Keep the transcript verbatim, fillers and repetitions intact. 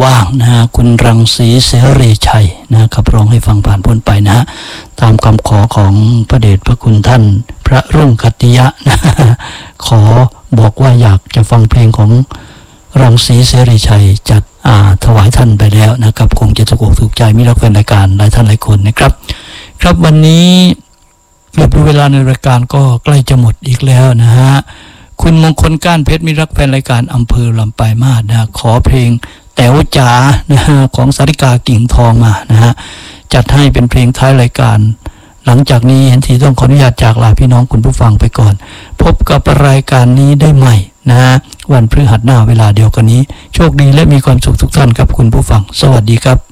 ว่างนะฮะคุณรังสีเสรีชัยนะครับร้องให้ฟังผ่านพ้นไปนะฮะตามคำขอของพระเดชพระคุณท่านพระรุ่งคัตติยะนะขอบอกว่าอยากจะฟังเพลงของรังสีเสรีชัยจัดอ่าถวายท่านไปแล้วนะครับคงจะถูกอกถูกใจมิตรแฟนรายการหลายท่านหลายคนนะครับครับวันนี้เวลาในรายการก็ใกล้จะหมดอีกแล้วนะฮะคุณมงคลก้านเพชรมิรักแฟนรายการอำเภอลำปลายมาศนะขอเพลงแต๋วจ๋านะฮะของสาริกากิ่งทองมานะฮะจัดให้เป็นเพลงท้ายรายการหลังจากนี้เห็นทีต้องขออนุญาตจากลาพี่น้องคุณผู้ฟังไปก่อนพบกับรายการนี้ได้ใหม่นะฮะวันพฤหัสหน้าเวลาเดียวกันนี้โชคดีและมีความสุขทุกท่านครับคุณผู้ฟังสวัสดีครับ